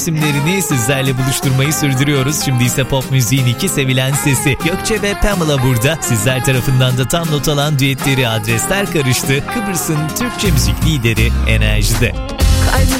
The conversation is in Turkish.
isimlerini sizlerle buluşturmayı sürdürüyoruz. Şimdi ise pop müziğin iki sevilen sesi Gökçe ve Pamela burada. Sizler tarafından da tam not alan düetleri, adresler karıştı. Kıbrıs'ın Türkçe müzik lideri Enerji'de. Kalbim